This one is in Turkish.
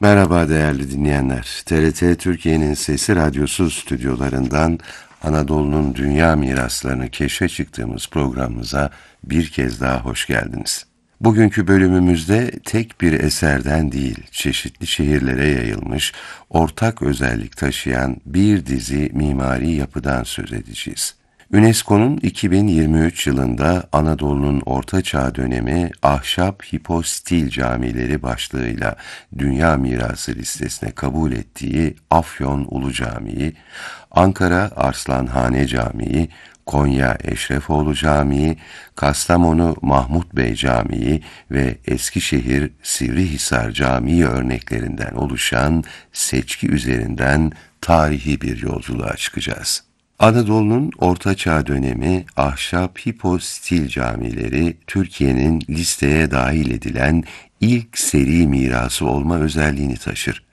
Merhaba değerli dinleyenler. TRT Türkiye'nin Sesi Radyosu stüdyolarından Anadolu'nun dünya miraslarını keşfe çıktığımız programımıza bir kez daha hoş geldiniz. Bugünkü bölümümüzde tek bir eserden değil, çeşitli şehirlere yayılmış, ortak özellik taşıyan bir dizi mimari yapıdan söz edeceğiz. UNESCO'nun 2023 yılında Anadolu'nun Orta Çağ dönemi ahşap hipostil camileri başlığıyla Dünya Mirası listesine kabul ettiği Afyon Ulu Camii, Ankara Arslanhane Camii, Konya Eşrefoğlu Camii, Kastamonu Mahmut Bey Camii ve Eskişehir Sivrihisar Camii örneklerinden oluşan seçki üzerinden tarihi bir yolculuğa çıkacağız. Anadolu'nun Orta Çağ dönemi ahşap hipostil camileri Türkiye'nin listeye dahil edilen ilk seri mirası olma özelliğini taşır.